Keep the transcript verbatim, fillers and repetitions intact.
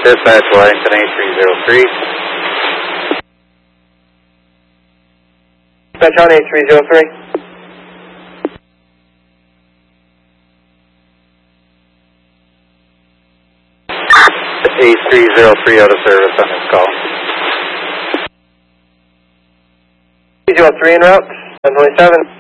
Dispatch Washington A three zero three. Dispatch on A three zero three. A three zero three out of service on this call. three zero three en route, ten twenty-seven.